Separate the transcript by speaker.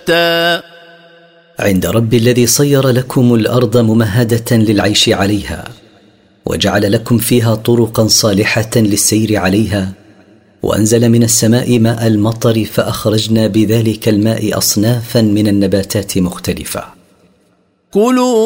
Speaker 1: شتى
Speaker 2: عند رب الذي صير لكم الأرض ممهدة للعيش عليها، وجعل لكم فيها طرقا صالحة للسير عليها، وأنزل من السماء ماء المطر فأخرجنا بذلك الماء أصنافا من النباتات مختلفة.
Speaker 1: كلوا